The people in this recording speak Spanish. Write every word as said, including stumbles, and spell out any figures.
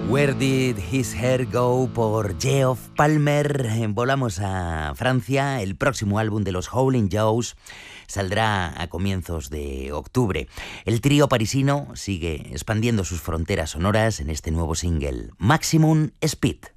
Where Did His Hair Go por Geoff Palmer. Volamos a Francia. El próximo álbum de los Howlin' Joes saldrá a comienzos de octubre. El trío parisino sigue expandiendo sus fronteras sonoras en este nuevo single, Maximum Speed.